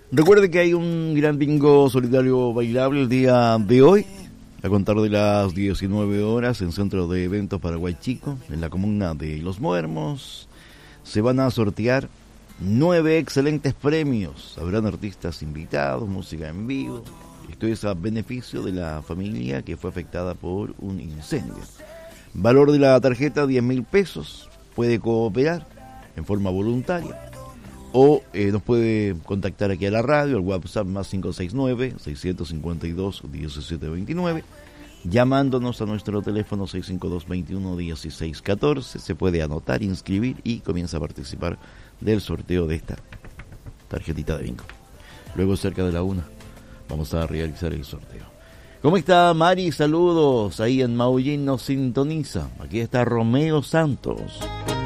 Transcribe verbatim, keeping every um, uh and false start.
Recuerde que hay un gran bingo solidario bailable el día de hoy, a contar de las diecinueve horas en Centro de Eventos Paraguay Chico, en la comuna de Los Muermos. Se van a sortear nueve excelentes premios. Habrán artistas invitados, música en vivo. Esto es a beneficio de la familia que fue afectada por un incendio. Valor de la tarjeta diez mil pesos. Puede cooperar en forma voluntaria o eh, nos puede contactar aquí a la radio, al WhatsApp más cinco seis nueve, seis cinco dos, uno siete dos nueve, llamándonos a nuestro teléfono seis cinco dos, veintiuno, dieciséis, catorce. Se puede anotar, inscribir y comienza a participar del sorteo de esta tarjetita de bingo. Luego, cerca de la una, vamos a realizar el sorteo. ¿Cómo está Mari? Saludos. Ahí en Maullín nos sintoniza. Aquí está Romeo Santos.